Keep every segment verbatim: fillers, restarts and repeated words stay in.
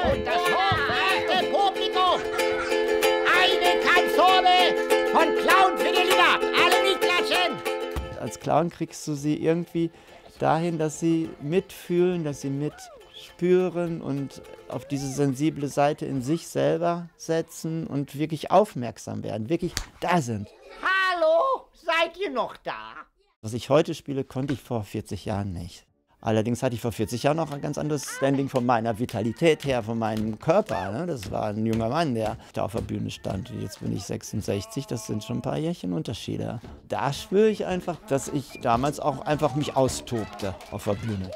Und das hochverehrte Publikum, eine Kanzone von Clown für die Lieder. Alle mitklatschen. Als Clown kriegst du sie irgendwie dahin, dass sie mitfühlen, dass sie mitspüren und auf diese sensible Seite in sich selber setzen und wirklich aufmerksam werden, wirklich da sind. Hallo, seid ihr noch da? Was ich heute spiele, konnte ich vor vierzig Jahren nicht. Allerdings hatte ich vor vierzig Jahren auch ein ganz anderes Standing von meiner Vitalität her, von meinem Körper. Ne? Das war ein junger Mann, der da auf der Bühne stand. Jetzt bin ich sechsundsechzig, das sind schon ein paar Jährchen Unterschiede. Da spüre ich einfach, dass ich damals auch einfach mich austobte auf der Bühne.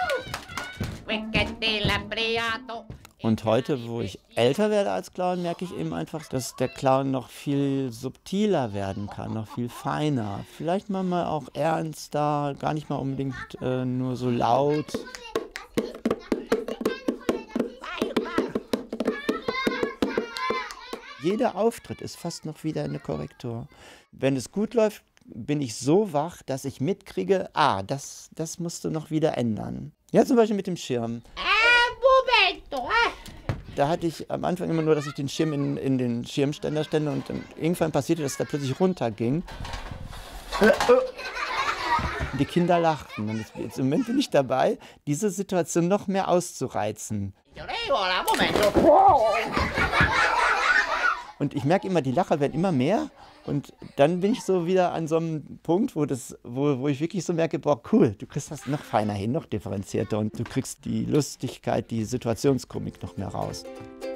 Und heute, wo ich älter werde als Clown, merke ich eben einfach, dass der Clown noch viel subtiler werden kann, noch viel feiner. Vielleicht manchmal auch ernster, gar nicht mal unbedingt äh, nur so laut. Jeder Auftritt ist fast noch wieder eine Korrektur. Wenn es gut läuft, bin ich so wach, dass ich mitkriege, ah, das, das musst du noch wieder ändern. Ja, zum Beispiel mit dem Schirm. Da hatte ich am Anfang immer nur, dass ich den Schirm in, in den Schirmständer stelle und dann irgendwann passierte, dass es da plötzlich runterging. Die Kinder lachten. Und jetzt, im Moment bin ich dabei, diese Situation noch mehr auszureizen. Und ich merke immer, die Lacher werden immer mehr. Und dann bin ich so wieder an so einem Punkt, wo, das, wo, wo ich wirklich so merke, boah, cool, du kriegst das noch feiner hin, noch differenzierter. Und du kriegst die Lustigkeit, die Situationskomik noch mehr raus.